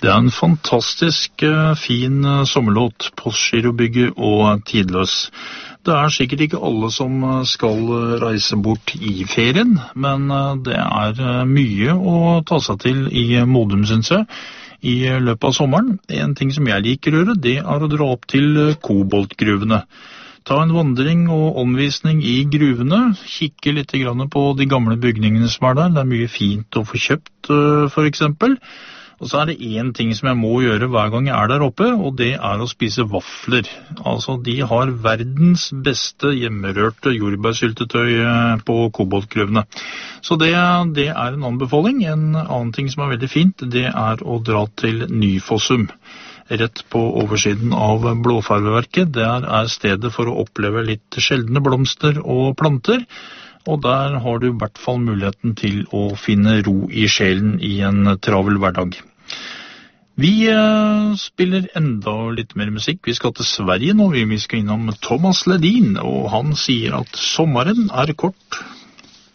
Det er en fantastisk fin sommerlåt, Postgirobygget og Tidløs. Det er sikkert ikke alle som skal reise bort i ferien, men det er mye å ta seg til i Modum, synes jeg, i løpet av sommeren. En ting som jeg liker å gjøre, det er å dra opp til koboltgruvene. Ta en vandring og omvisning i gruvene, kikke litt grann på de gamle bygningene som er der. Det er mye fint å få kjøpt, for eksempel. Og så er det en ting som jeg må gjøre hver gang jeg er der oppe, og det er å spise vafler. Altså, de har verdens beste hjemmerørte jordbærsyltetøy på koboltgruvene. Så det er en anbefaling. En annen ting som er veldig fint, det er å dra til Nyfossum. Rett på oversiden av Blåfarveverket. Der er stedet for å oppleve litt sjeldne blomster og planter. Og der har du i hvert fall muligheten til å finne ro i sjelen i en travel hverdag. Vi spiller enda litt mer musikk. Vi skal til Sverige nå. Vi skal innom Thomas Ledin, og han sier at sommeren er kort.